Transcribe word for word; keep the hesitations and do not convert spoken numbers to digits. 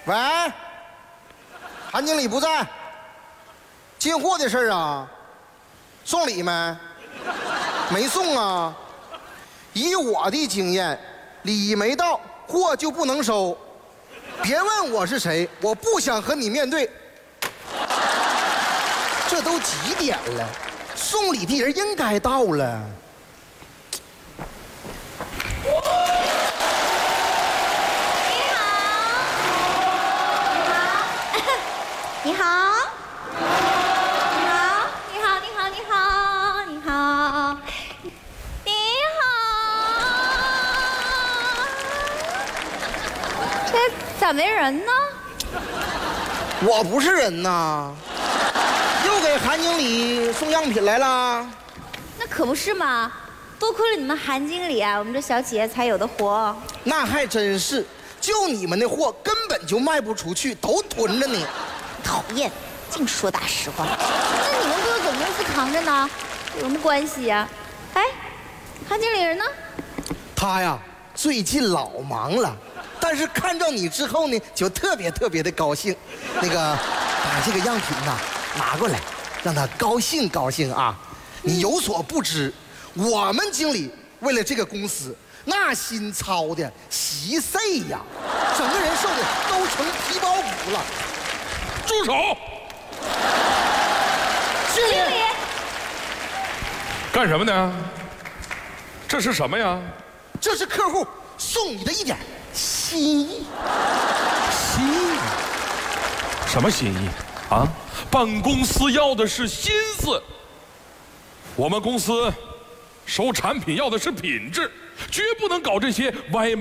喂，韩经理不在。进货的事儿啊，送礼没？没送啊。以我的经验，礼没到，货就不能收。别问我是谁，我不想和你面对。这都几点了？送礼的人应该到了。 你好，你好，你好，你好，你好，你好，你好，这咋没人呢？ 我不是人呐，又给韩经理送样品来了。 那可不是嘛，多亏了你们韩经理啊，我们这小企业才有的活。 那还真是，就你们的货根本就卖不出去，都囤着呢。 讨厌，净说大实话。那你们不有总公司扛着呢，有什么关系呀？哎，韩经理人呢？ 他呀，最近老忙了，但是看到你之后呢，就特别特别的高兴。那个，把这个样品呐拿过来，让他高兴高兴啊！你有所不知，我们经理为了这个公司，那心操的稀碎呀，整个人瘦的都成皮包骨了。 住手！ 经理， 干什么呢？这是什么呀？ 这是客户送你的一点心意。 心意？什么心意啊？本公司要的是心思。我们公司收产品要的是品质，绝不能搞这些歪门